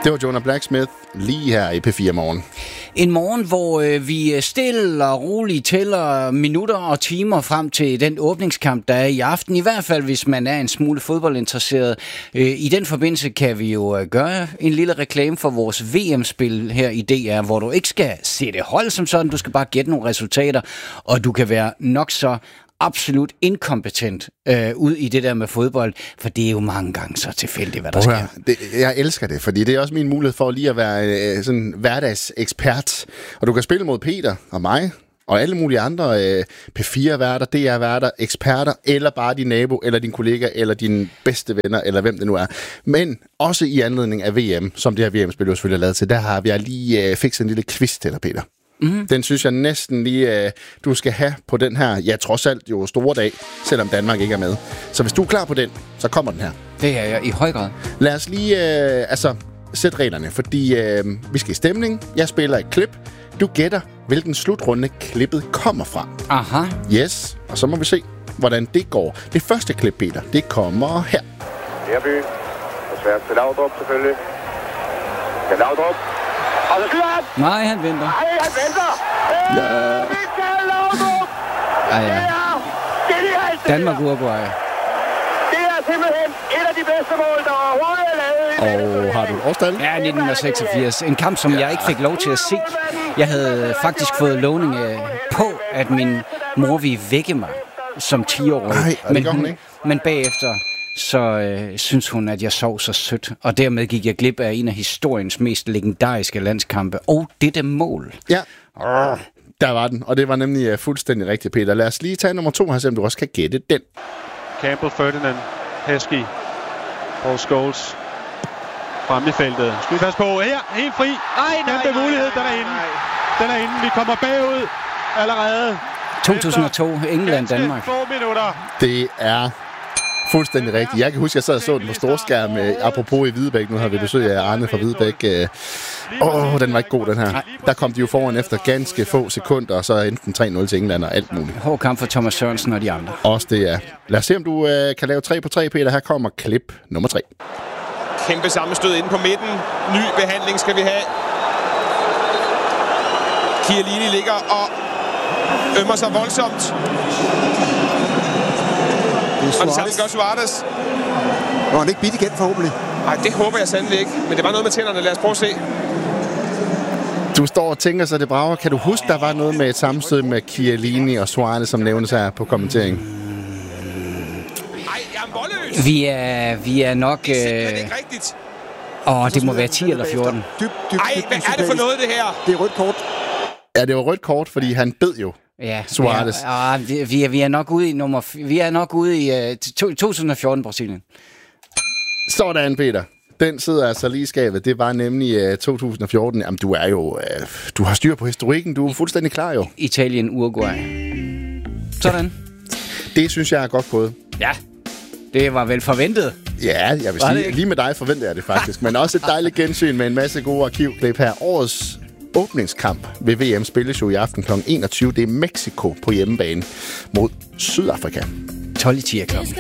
Det var Jonah Blacksmith lige her i P4 Morgen. En morgen, hvor vi stille og roligt tæller minutter og timer frem til den åbningskamp, der er i aften. I hvert fald, hvis man er en smule fodboldinteresseret. I den forbindelse kan vi jo gøre en lille reklame for vores VM-spil her i DR, hvor du ikke skal se det hold som sådan. Du skal bare gætte nogle resultater, og du kan være nok så absolut inkompetent ud i det der med fodbold, for det er jo mange gange så tilfældigt, hvad der sker. Jeg elsker det, fordi det er også min mulighed for lige at være sådan hverdagsekspert. Og du kan spille mod Peter og mig, og alle mulige andre P4-værter, DR-værter, eksperter, eller bare din nabo, eller din kollega, eller dine bedste venner, eller hvem det nu er. Men også i anledning af VM, som det her VM-spil jo selvfølgelig er lavet til, der har vi lige fikset en lille quiz til dig, Peter. Mm. Den synes jeg næsten lige, du skal have på den her, ja, trods alt jo store dag, selvom Danmark ikke er med. Så hvis du er klar på den, så kommer den her. Det er jeg i høj grad. Lad os lige sætte reglerne, fordi vi skal i stemning. Jeg spiller et klip. Du gætter, hvilken slutrunde klippet kommer fra. Aha. Yes, og så må vi se, hvordan det går. Det første klip, Peter, det kommer her. Herby. Det er svært til Laudrup, selvfølgelig. Til Laudrup. Og så skyder han! Nej, han venter. Nej, han venter! Ja. Michael Laudrup! Ja. Genialt! Danmark-Uruguay. Det er simpelthen et af de bedste mål, der overhovedet er lavet. Og har du et årstal? Ja, 1986. En kamp, som jeg ikke fik lov til at se. Jeg havde faktisk fået lovning på, at min mor ville vække mig som 10-årig. Men bagefter så synes hun, at jeg sov så sødt. Og dermed gik jeg glip af en af historiens mest legendariske landskampe. Og dette mål. Ja, der var den. Og det var nemlig fuldstændig rigtigt, Peter. Lad os lige tage nummer 2 her, så du også kan gætte den. Campbell, Ferdinand, Heskey, Paul Scholes frem i feltet. Skal vi passe på her, helt fri. Kæmpe mulighed, den er inde. Den er inde. Vi kommer bagud allerede. 2002, England, Danmark. Få minutter. Det er fuldstændig rigtigt. Jeg kan huske, at jeg sad og så den på storskærm. Apropos i Hvidebæk, nu har vi besøg af Arne fra Hvidebæk. Den var ikke god, den her. Der kom de jo foran efter ganske få sekunder, og så enten 3-0 til England og alt muligt. Hård kamp for Thomas Sørensen og de andre. Også det, ja. Lad os se, om du kan lave 3 på 3, Peter. Her kommer klip nummer 3. Kæmpe sammenstød inde på midten. Ny behandling skal vi have. Chiellini ligger og ømmer sig voldsomt. Og det samme gør Suarez. Nå, han ikke bidt igen forhåbentlig. Nej, det håber jeg sandelig ikke. Men det var noget med tænderne. Lad os prøve at se. Du står og tænker sig det brager. Kan du huske, der var noget med et sammenstød med Chiellini og Suarez, som nævnes her på kommentering? Nej, jeg er voldløs. Vi er nok... Det er ikke rigtigt. det må være 10 eller 14. Ej, hvad er det for noget, det her? Det er rødt kort. Ja, det var rødt kort, fordi han bed jo. Ja, Suarez. Vi er nok ude i vi er nok ude i 2014 Brasilien. Sådan, Peter. Den sidder altså lige i skabet. Det var nemlig 2014. Jamen, du er jo... du har styr på historikken. Du er fuldstændig klar, jo. Italien, Uruguay. Sådan. Ja. Det synes jeg er godt gået. Ja, det var vel forventet. Ja, jeg vil sige, lige med dig forventer jeg det faktisk. Men også et dejligt gensyn med en masse gode arkivklip her. Årets åbningskamp ved VM spilles jo i aften kl. 21. Det er Mexico på hjemmebane mod Sydafrika. 12 i 10 klokken.